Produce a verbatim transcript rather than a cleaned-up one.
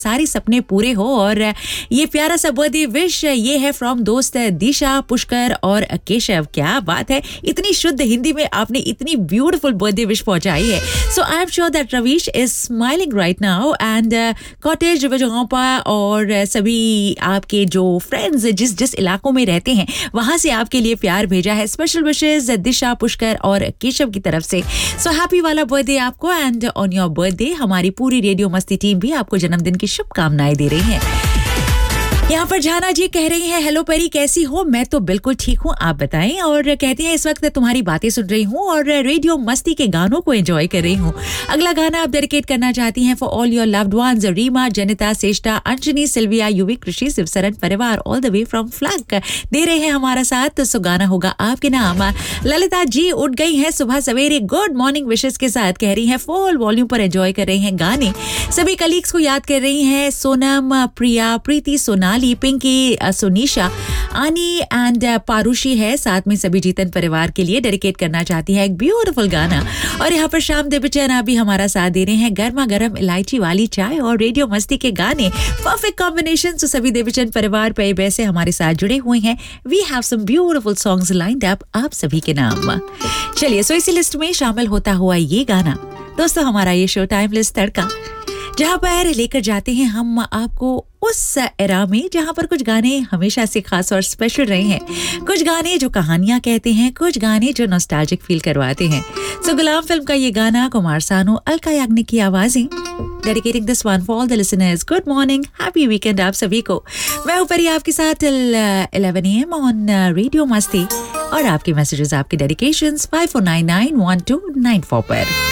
सारे सपने पूरे हो। और ये प्यारा सा बर्थडे विश ये है फ्रॉम दोस्त दिशा, पुष्कर और केशव। क्या बात है, इतनी शुद्ध हिंदी में आपने इतनी ब्यूटीफुल बर्थडे विश पहुंचाई है। सो I am sure that Ravish is smiling right now and cottage विजयगोपा और सभी आपके जो फ्रेंड्स जिस जिस इलाकों में रहते हैं वहां से आपके लिए प्यार भेजा है। स्पेशल विशेस दिशा, पुष्कर और केशव की तरफ से। सो हैप्पी वाला बर्थडे आपको एंड ऑन योर बर्थडे हमारी पूरी रेडियो मस्ती टीम भी आपको जन्मदिन की शुभकामनाएं दे रही हैं। यहाँ पर जाना जी कह रही हैं, हेलो पेरी कैसी हो? मैं तो बिल्कुल ठीक हूँ, आप बताएं। और कहती हैं इस वक्त तुम्हारी बातें सुन रही हूँ और रेडियो मस्ती के गानों को एंजॉय कर रही हूँ। अगला गाना आप डेडिकेट करना चाहती हैं for all your loved ones, Reema, Janita, सेष्टा, Anjani, Sylvia, युवी, कृषि, शिवसरन परिवार all the way from flag दे रहे हैं हमारा साथ। तो सो गाना होगा आपके नाम। ललिता जी उठ गई हैं सुबह सवेरे गुड मॉर्निंग विशेस के साथ, कह रही हैं फुल वॉल्यूम पर एंजॉय कर रही हैं गाने। सभी कलीग्स को याद कर रही हैं, सोनम, प्रिया, प्रीति, सोनाली, पिंकी, सुनीशा, आनी एंड पारुषी है साथ में। सभी जीतन परिवार के लिए डेडिकेट करना चाहती है एक ब्यूटीफुल गाना। और यहाँ पर शाम देवचैन भी हमारा साथ दे रहे हैं, गर्मा गर्म इलायची वाली चाय और रेडियो मस्ती के गाने, परफेक्ट कॉम्बिनेशन। तो सभी देवचैन परिवार पे वैसे हमारे साथ जुड़े हुए हैं। We have some beautiful songs lined up आप सभी के नाम। चलिए सो इसी लिस्ट में शामिल होता हुआ ये गाना दोस्तों हमारा ये शो टाइम लिस्ट तड़का, जहाँ पर लेकर जाते हैं हम आपको उस एरा में जहाँ पर कुछ गाने हमेशा से खास और स्पेशल रहे हैं, कुछ गाने जो कहानियां कहते हैं, कुछ गाने जो नॉस्टैल्जिक फील करवाते हैं। सो गुलाम फिल्म का ये गाना कुमार सानू, अलका याग्निक की आवाजें, dedicating this one for all the listeners. Good morning, happy weekend आप सभी को। मैं ऊपर ही आपके साथ eleven A M on radio मस्ती और आपके मैसेजेस, आपके dedications five four nine nine one two nine four पर।